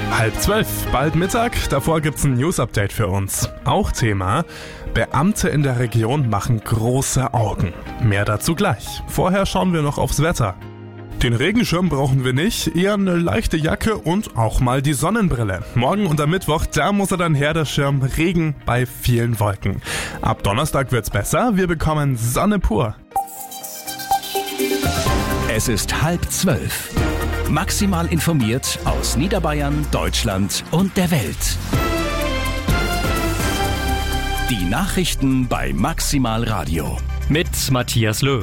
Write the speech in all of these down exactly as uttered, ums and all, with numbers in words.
Halb zwölf, bald Mittag, davor gibt's ein News-Update für uns. Auch Thema: Beamte in der Region machen große Augen. Mehr dazu gleich. Vorher schauen wir noch aufs Wetter. Den Regenschirm brauchen wir nicht, eher eine leichte Jacke und auch mal die Sonnenbrille. Morgen und am Mittwoch, da muss er dann her, der Schirm. Regen bei vielen Wolken. Ab Donnerstag wird's besser, wir bekommen Sonne pur. Es ist halb zwölf. Maximal informiert aus Niederbayern, Deutschland und der Welt. Die Nachrichten bei Maximal Radio. Mit Matthias Löw.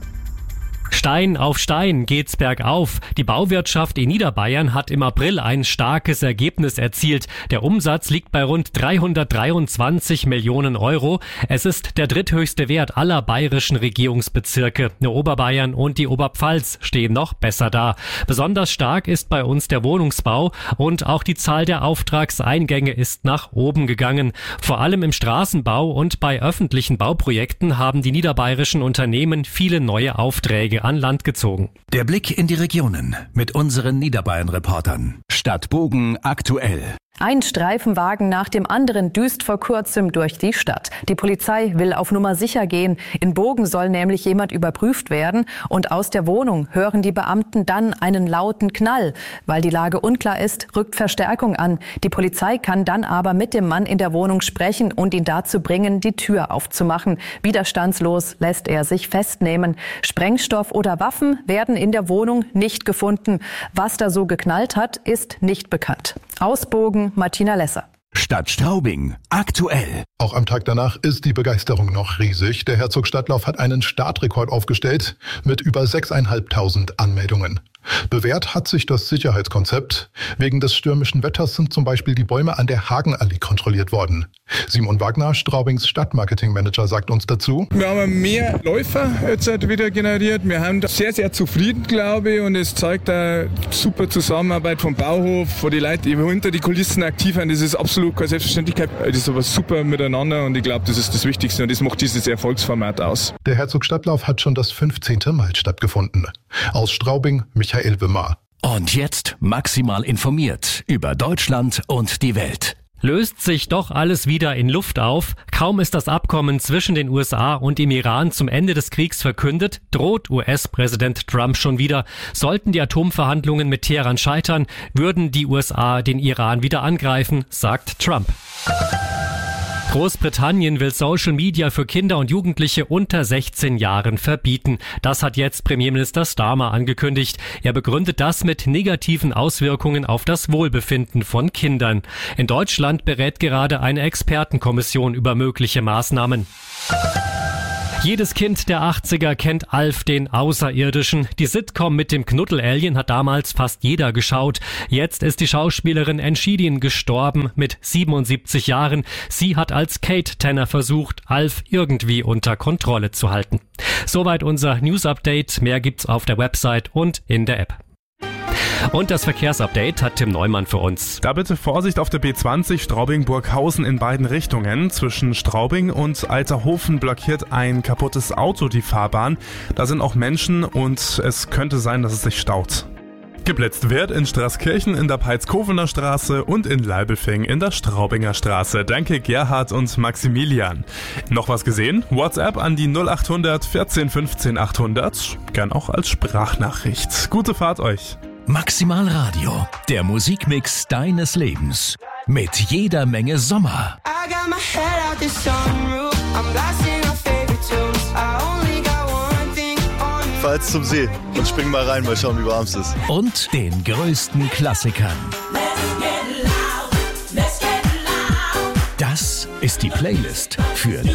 Stein auf Stein geht's bergauf. Die Bauwirtschaft in Niederbayern hat im April ein starkes Ergebnis erzielt. Der Umsatz liegt bei rund dreihundertdreiundzwanzig Millionen Euro. Es ist der dritthöchste Wert aller bayerischen Regierungsbezirke. Nur Oberbayern und die Oberpfalz stehen noch besser da. Besonders stark ist bei uns der Wohnungsbau und auch die Zahl der Auftragseingänge ist nach oben gegangen. Vor allem im Straßenbau und bei öffentlichen Bauprojekten haben die niederbayerischen Unternehmen viele neue Aufträge an Land gezogen. Der Blick in die Regionen mit unseren Niederbayern-Reportern. Stadtbogen aktuell. Ein Streifenwagen nach dem anderen düst vor kurzem durch die Stadt. Die Polizei will auf Nummer sicher gehen. In Bogen soll nämlich jemand überprüft werden und aus der Wohnung hören die Beamten dann einen lauten Knall. Weil die Lage unklar ist, rückt Verstärkung an. Die Polizei kann dann aber mit dem Mann in der Wohnung sprechen und ihn dazu bringen, die Tür aufzumachen. Widerstandslos lässt er sich festnehmen. Sprengstoff oder Waffen werden in der Wohnung nicht gefunden. Was da so geknallt hat, ist nicht bekannt. Aus Bogen Martina Lesser. Stadt Straubing aktuell. Auch am Tag danach ist die Begeisterung noch riesig. Der Herzogstadtlauf hat einen Startrekord aufgestellt mit über sechstausendfünfhundert Anmeldungen. Bewährt hat sich das Sicherheitskonzept. Wegen des stürmischen Wetters sind zum Beispiel die Bäume an der Hagenallee kontrolliert worden. Simon Wagner, Straubings Stadtmarketingmanager, sagt uns dazu: Wir haben mehr Läufer jetzt wieder generiert. Wir haben sehr, sehr zufrieden, glaube ich. Und es zeigt eine super Zusammenarbeit vom Bauhof, von den Leuten, die hinter die Kulissen aktiv sind. Das ist absolut keine Selbstverständlichkeit. Das ist aber super miteinander und ich glaube, das ist das Wichtigste und das macht dieses Erfolgsformat aus. Der Herzogstadtlauf hat schon das fünfzehnte Mal stattgefunden. Aus Straubing, Michael Wimmer. Und jetzt maximal informiert über Deutschland und die Welt. Löst sich doch alles wieder in Luft auf. Kaum ist das Abkommen zwischen den U S A und dem Iran zum Ende des Kriegs verkündet, droht U S-Präsident Trump schon wieder. Sollten die Atomverhandlungen mit Teheran scheitern, würden die U S A den Iran wieder angreifen, sagt Trump. Großbritannien will Social Media für Kinder und Jugendliche unter sechzehn Jahren verbieten. Das hat jetzt Premierminister Starmer angekündigt. Er begründet das mit negativen Auswirkungen auf das Wohlbefinden von Kindern. In Deutschland berät gerade eine Expertenkommission über mögliche Maßnahmen. Jedes Kind der achtziger kennt Alf, den Außerirdischen. Die Sitcom mit dem Knuddel-Alien hat damals fast jeder geschaut. Jetzt ist die Schauspielerin Enschidin gestorben mit siebenundsiebzig Jahren. Sie hat als Kate Tanner versucht, Alf irgendwie unter Kontrolle zu halten. Soweit unser News-Update. Mehr gibt's auf der Website und in der App. Und das Verkehrsupdate hat Tim Neumann für uns. Da bitte Vorsicht auf der B zwanzig Straubing-Burghausen in beiden Richtungen. Zwischen Straubing und Alterhofen blockiert ein kaputtes Auto die Fahrbahn. Da sind auch Menschen und es könnte sein, dass es sich staut. Geblitzt wird in Straßkirchen in der Peitskovener Straße und in Leibelfing in der Straubinger Straße. Danke Gerhard und Maximilian. Noch was gesehen? WhatsApp an die null achthundert vierzehn fünfzehn achthundert. Gern auch als Sprachnachricht. Gute Fahrt euch. Maximal Radio, der Musikmix deines Lebens. Mit jeder Menge Sommer. Falls zum See und spring mal rein, mal schauen, wie warm es ist. Und den größten Klassikern. Das ist die Playlist für